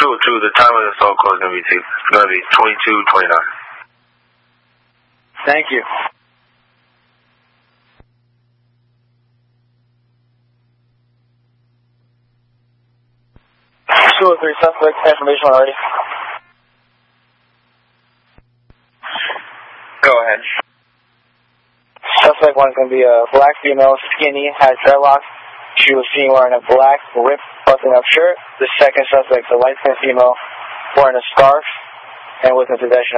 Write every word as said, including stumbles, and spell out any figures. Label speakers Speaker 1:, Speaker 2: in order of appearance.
Speaker 1: True, true. The time of the assault call is going to be going to be twenty-two twenty-nine.
Speaker 2: Thank you. two oh three suspect, information already.
Speaker 1: Go ahead.
Speaker 2: Suspect one is going to be a black female, skinny, has dreadlocks. She was seen wearing a black, ripped, button-up shirt. The second suspect is a light-skinned female wearing a scarf and was in possession